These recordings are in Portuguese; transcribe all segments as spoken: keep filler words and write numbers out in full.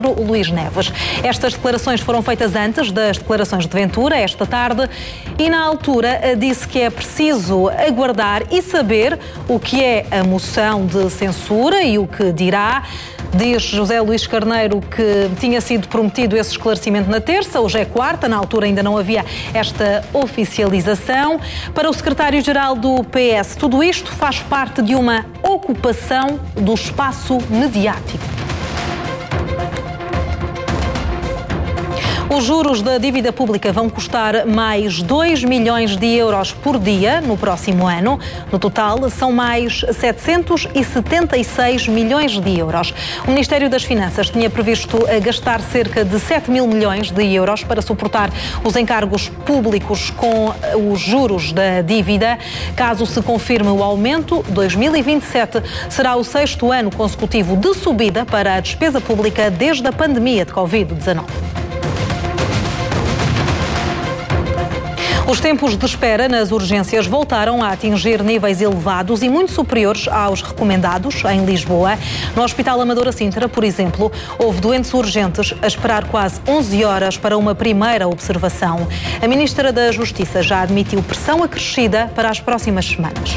o Luís Neves. Estas declarações foram feitas antes das declarações de Ventura, esta tarde, e na altura disse que é preciso aguardar e saber o que é a moção de censura e o que dirá. Diz José Luís Carneiro que tinha sido prometido esse esclarecimento na terça, hoje é quarta, na altura ainda não havia esta oficialização. Para o secretário-geral do P S, tudo isto faz parte de uma ocupação do espaço mediático. Os juros da dívida pública vão custar mais dois milhões de euros por dia no próximo ano. No total, são mais setecentos e setenta e seis milhões de euros. O Ministério das Finanças tinha previsto gastar cerca de sete mil milhões de euros para suportar os encargos públicos com os juros da dívida. Caso se confirme o aumento, dois mil e vinte e sete será o sexto ano consecutivo de subida para a despesa pública desde a pandemia de covid dezanove. Os tempos de espera nas urgências voltaram a atingir níveis elevados e muito superiores aos recomendados em Lisboa. No Hospital Amadora Sintra, por exemplo, houve doentes urgentes a esperar quase onze horas para uma primeira observação. A Ministra da Justiça já admitiu pressão acrescida para as próximas semanas.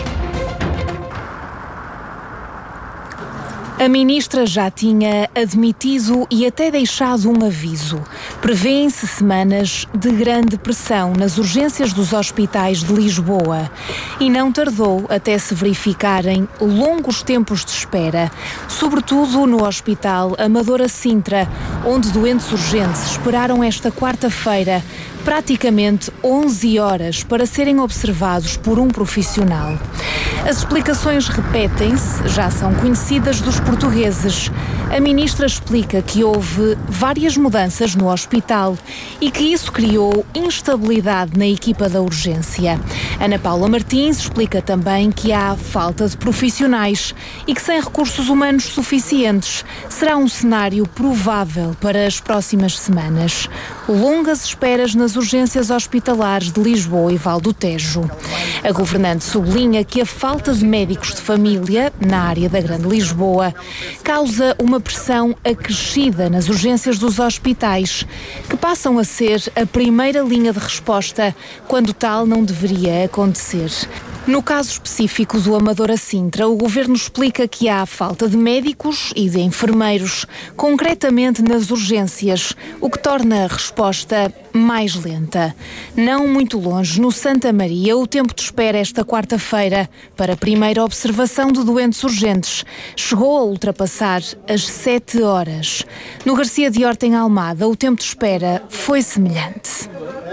A ministra já tinha admitido e até deixado um aviso. Prevêem-se semanas de grande pressão nas urgências dos hospitais de Lisboa. E não tardou até se verificarem longos tempos de espera, sobretudo no Hospital Amadora Sintra, onde doentes urgentes esperaram esta quarta-feira praticamente onze horas para serem observados por um profissional. As explicações repetem-se, já são conhecidas dos portugueses. A ministra explica que houve várias mudanças no hospital e que isso criou instabilidade na equipa da urgência. Ana Paula Martins explica também que há falta de profissionais e que sem recursos humanos suficientes será um cenário provável para as próximas semanas. Longas esperas nas urgências hospitalares de Lisboa e Val do Tejo. A governante sublinha que a falta de médicos de família na área da Grande Lisboa causa uma pressão acrescida nas urgências dos hospitais, que passam a ser a primeira linha de resposta quando tal não deveria acontecer. No caso específico do Amadora Sintra, o Governo explica que há falta de médicos e de enfermeiros, concretamente nas urgências, o que torna a resposta mais lenta. Não muito longe, no Santa Maria, o tempo de espera esta quarta-feira para a primeira observação de doentes urgentes chegou a ultrapassar as sete horas. No Garcia de Horta, em Almada, o tempo de espera foi semelhante.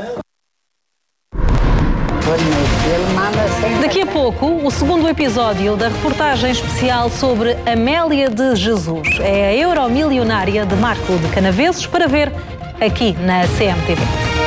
Daqui a pouco, o segundo episódio da reportagem especial sobre Amélia de Jesus. É a euromilionária de Marco de Canaveses, para ver aqui na C M T V.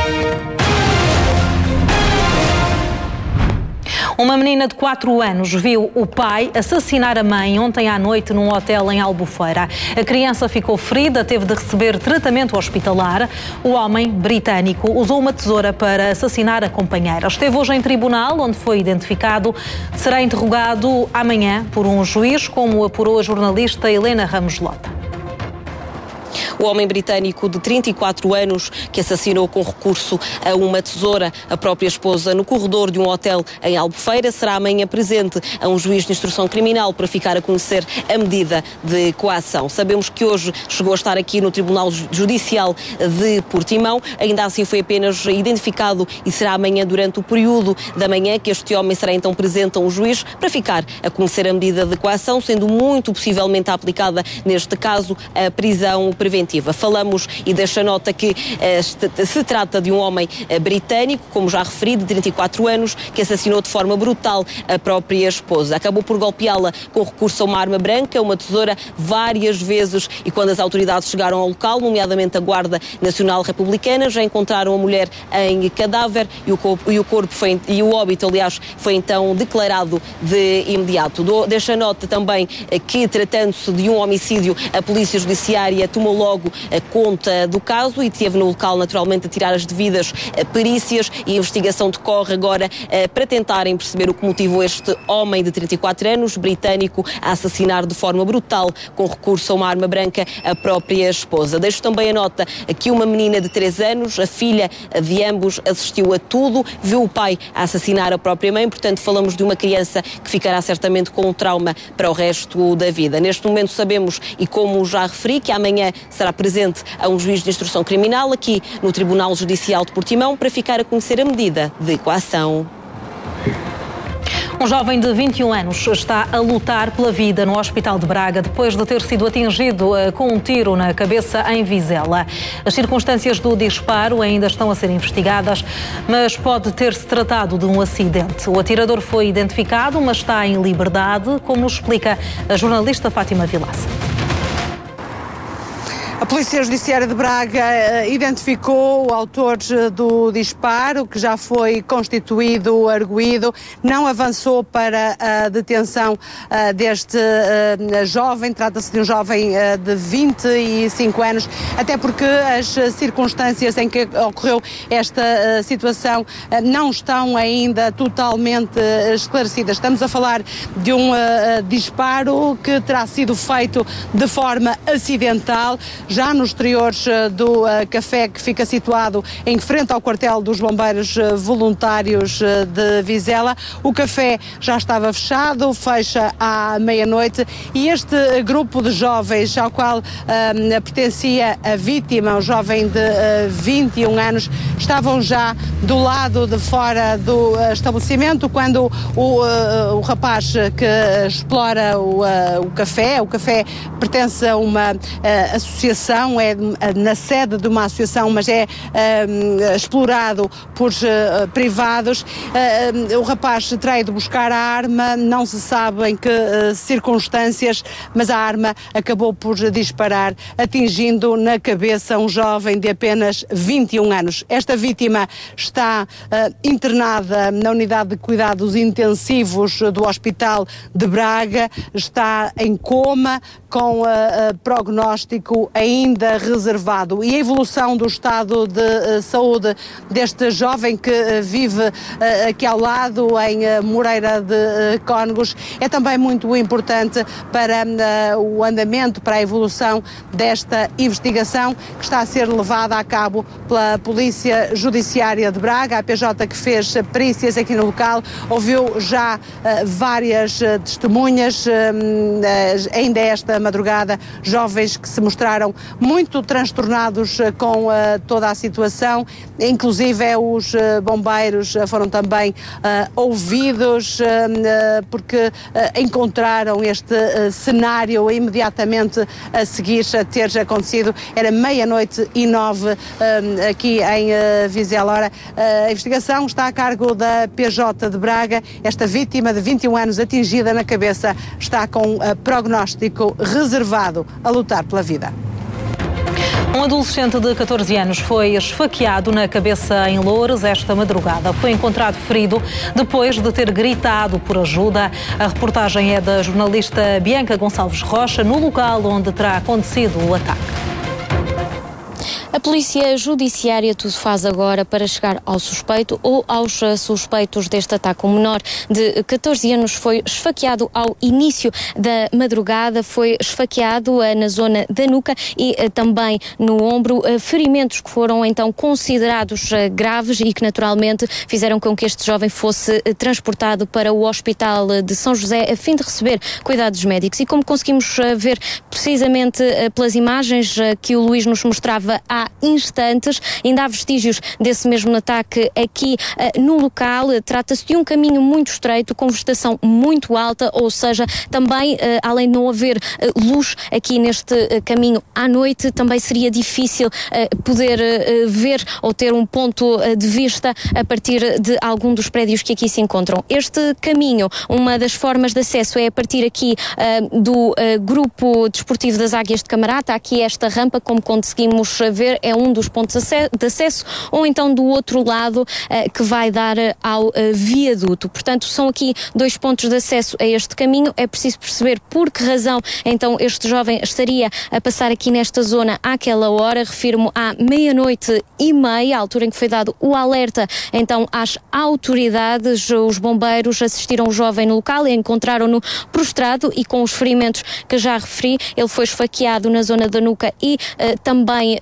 Uma menina de quatro anos viu o pai assassinar a mãe ontem à noite num hotel em Albufeira. A criança ficou ferida, teve de receber tratamento hospitalar. O homem, britânico, usou uma tesoura para assassinar a companheira. Esteve hoje em tribunal, onde foi identificado. Será interrogado amanhã por um juiz, como apurou a jornalista Helena Ramos Lota. O homem britânico de trinta e quatro anos que assassinou com recurso a uma tesoura a própria esposa no corredor de um hotel em Albufeira será amanhã presente a um juiz de instrução criminal para ficar a conhecer a medida de coação. Sabemos que hoje chegou a estar aqui no Tribunal Judicial de Portimão, ainda assim foi apenas identificado e será amanhã durante o período da manhã que este homem será então presente a um juiz para ficar a conhecer a medida de coação, sendo muito possivelmente aplicada neste caso a prisão preventiva. Falamos e deixa nota que uh, se trata de um homem uh, britânico, como já referi, de trinta e quatro anos, que assassinou de forma brutal a própria esposa. Acabou por golpeá-la com recurso a uma arma branca, uma tesoura, várias vezes, e quando as autoridades chegaram ao local, nomeadamente a Guarda Nacional Republicana, já encontraram a mulher em cadáver e o corpo, e o, corpo foi, e o óbito, aliás, foi então declarado de imediato. Do, deixa nota também uh, que, tratando-se de um homicídio, a Polícia Judiciária tomou logo logo conta do caso e teve no local naturalmente a tirar as devidas perícias, e a investigação decorre agora para tentarem perceber o que motivou este homem de trinta e quatro anos, britânico, a assassinar de forma brutal, com recurso a uma arma branca, a própria esposa. Deixo também a nota que uma menina de três anos, a filha de ambos, assistiu a tudo, viu o pai a assassinar a própria mãe, portanto falamos de uma criança que ficará certamente com um trauma para o resto da vida. Neste momento sabemos, e como já referi, que amanhã será presente a um juiz de instrução criminal aqui no Tribunal Judicial de Portimão para ficar a conhecer a medida de coação. Um jovem de vinte e um anos está a lutar pela vida no Hospital de Braga depois de ter sido atingido uh, com um tiro na cabeça em Vizela. As circunstâncias do disparo ainda estão a ser investigadas, mas pode ter-se tratado de um acidente. O atirador foi identificado, mas está em liberdade, como nos explica a jornalista Fátima Vilaça. A Polícia Judiciária de Braga identificou o autor do disparo, que já foi constituído arguido, não avançou para a detenção deste jovem, trata-se de um jovem de vinte e cinco anos, até porque as circunstâncias em que ocorreu esta situação não estão ainda totalmente esclarecidas. Estamos a falar de um disparo que terá sido feito de forma acidental, já nos exteriores do uh, café que fica situado em frente ao quartel dos bombeiros uh, voluntários uh, de Vizela. O café já estava fechado, fecha à meia-noite, e este uh, grupo de jovens ao qual uh, pertencia a vítima, um jovem de uh, vinte e um anos, estavam já do lado de fora do uh, estabelecimento quando o, uh, o rapaz que explora o, uh, o café, o café pertence a uma uh, associação, é na sede de uma associação, mas é uh, explorado por uh, privados. Uh, o rapaz terá ido buscar a arma, não se sabe em que uh, circunstâncias, mas a arma acabou por disparar, atingindo na cabeça um jovem de apenas vinte e um anos. Esta vítima está uh, internada na unidade de cuidados intensivos do Hospital de Braga, está em coma, com uh, uh, prognóstico ainda reservado. E a evolução do estado de uh, saúde deste jovem que uh, vive uh, aqui ao lado, em uh, Moreira de uh, Cónegos, é também muito importante para uh, o andamento, para a evolução desta investigação que está a ser levada a cabo pela Polícia Judiciária de Braga, a P J que fez perícias aqui no local, ouviu já uh, várias uh, testemunhas, uh, uh, ainda esta madrugada, jovens que se mostraram muito transtornados uh, com uh, toda a situação, inclusive é, os uh, bombeiros uh, foram também uh, ouvidos uh, uh, porque uh, encontraram este uh, cenário imediatamente a seguir a ter acontecido. Era meia-noite e nove uh, aqui em uh, Vizela. Ora, uh, a investigação está a cargo da P J de Braga. Esta vítima de vinte e um anos atingida na cabeça está com uh, prognóstico reservado, a lutar pela vida. Um adolescente de catorze anos foi esfaqueado na cabeça em Loures esta madrugada. Foi encontrado ferido depois de ter gritado por ajuda. A reportagem é da jornalista Bianca Gonçalves Rocha, no local onde terá acontecido o ataque. A Polícia Judiciária tudo faz agora para chegar ao suspeito ou aos suspeitos deste ataque. Um menor de catorze anos foi esfaqueado ao início da madrugada, foi esfaqueado uh, na zona da nuca e uh, também no ombro, uh, ferimentos que foram então considerados uh, graves e que naturalmente fizeram com que este jovem fosse uh, transportado para o Hospital de São José a fim de receber cuidados médicos. E como conseguimos uh, ver precisamente uh, pelas imagens uh, que o Luís nos mostrava há instantes, ainda há vestígios desse mesmo ataque aqui uh, no local. Trata-se de um caminho muito estreito, com vegetação muito alta, ou seja, também, uh, além de não haver uh, luz aqui neste uh, caminho à noite, também seria difícil uh, poder uh, ver ou ter um ponto uh, de vista a partir de algum dos prédios que aqui se encontram. Este caminho, uma das formas de acesso é a partir aqui uh, do uh, Grupo Desportivo das Águias de Camarata. Há aqui esta rampa, como conseguimos ver, é um dos pontos de acesso, ou então do outro lado uh, que vai dar ao uh, viaduto. Portanto, são aqui dois pontos de acesso a este caminho. É preciso perceber por que razão então este jovem estaria a passar aqui nesta zona àquela hora. Refiro-me à meia-noite e meia, a altura em que foi dado o alerta então às autoridades. Os bombeiros assistiram o jovem no local e encontraram-no prostrado e com os ferimentos que já referi. Ele foi esfaqueado na zona da nuca e uh, também